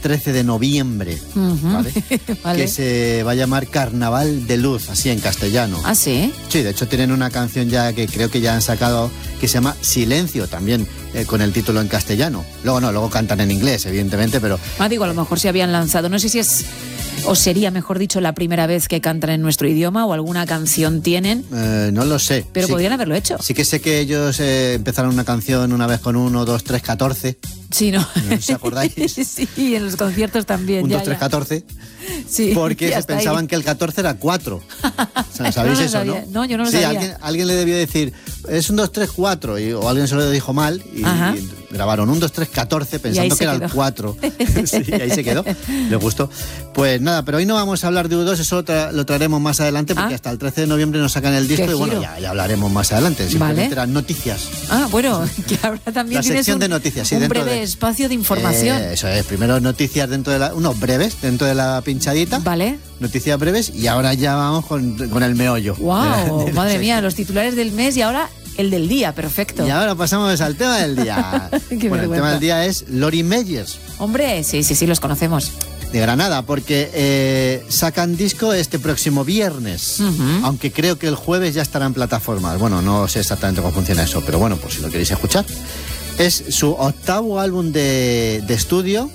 13 de noviembre, ¿vale? Vale. Que se va a llamar Carnaval de Luz, así en castellano. ¿Ah, sí? Sí, de hecho tienen una canción ya que creo que ya han sacado que se llama Silencio también, con el título en castellano. Luego cantan en inglés, evidentemente, pero... Digo, a lo mejor se habían lanzado, no sé si es, o sería, mejor dicho, la primera vez que cantan en nuestro idioma o alguna canción tienen. No lo sé. Pero sí, podrían haberlo hecho. Sí que sé que ellos empezaron una canción una vez con 1, 2, 3, 14. Sí, ¿no? ¿Os acordáis? Sí, en los conciertos también. 1, 2, 3, 14. Sí, porque se pensaban ahí que el 14 era 4. ¿Sabéis eso, no? No, yo no lo sí, sabía. alguien le debió decir, es 1, 2, 3, 4, o alguien se lo dijo mal y grabaron 1, 2, 3, 14 pensando que era el 4. Sí, y ahí se quedó. Les gustó. Pues nada, pero hoy no vamos a hablar de U2, eso lo traeremos más adelante porque hasta el 13 de noviembre nos sacan el disco y bueno, ya hablaremos más adelante. Simplemente eran noticias. Bueno, que ahora también la sección de noticias, sí, un dentro breve espacio de información. Eso es, primero noticias unos breves dentro de la pinchadita. Vale. Noticias breves y ahora ya vamos con el meollo. ¡Wow! Madre mía, los titulares del mes y ahora el del día, perfecto. Y ahora pasamos al tema del día. Bueno, el tema del día es Lori Meyers. Hombre, sí, los conocemos. De Granada, porque sacan disco este próximo viernes, aunque creo que el jueves ya estará en plataformas. Bueno, no sé exactamente cómo funciona eso, pero bueno, pues si lo queréis escuchar. Es su 8º álbum de estudio,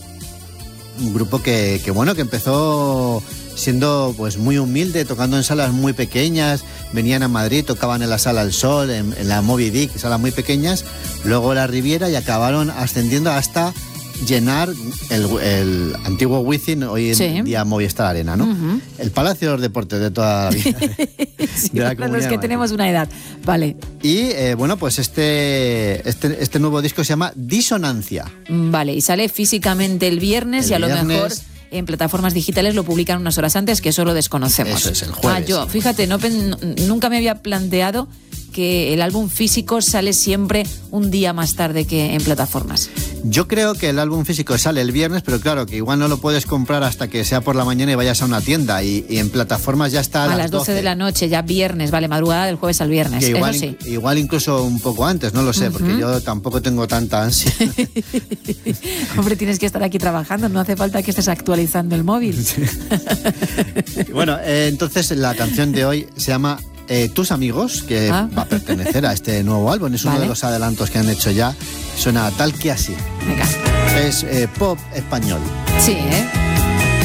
un grupo que empezó siendo pues muy humilde, tocando en salas muy pequeñas, venían a Madrid, tocaban en la Sala El Sol, en la Moby Dick, salas muy pequeñas, luego la Riviera y acabaron ascendiendo hasta llenar el antiguo Wizzing, hoy en día Movistar Arena, ¿no? El Palacio de los Deportes de toda la vida. Sí, para los que tenemos una edad. Vale. Y bueno, pues este nuevo disco se llama Disonancia. Vale, y sale físicamente el viernes y a lo mejor en plataformas digitales lo publican unas horas antes, que eso lo desconocemos. Eso es, el jueves. Fíjate, nunca me había planteado que el álbum físico sale siempre un día más tarde que en plataformas. Yo creo que el álbum físico sale el viernes, pero claro, que igual no lo puedes comprar hasta que sea por la mañana y vayas a una tienda, y en plataformas ya está a las 12 de la noche, ya viernes, vale, madrugada del jueves al viernes. Igual, eso sí. Igual incluso un poco antes, no lo sé, porque yo tampoco tengo tanta ansia. Hombre, tienes que estar aquí trabajando, no hace falta que estés actualizando el móvil. Sí. Bueno, entonces la canción de hoy se llama Tus Amigos, que va a pertenecer a este nuevo álbum. Es uno de los adelantos que han hecho ya. Suena tal que así. Venga. Es pop español. Sí, ¿eh?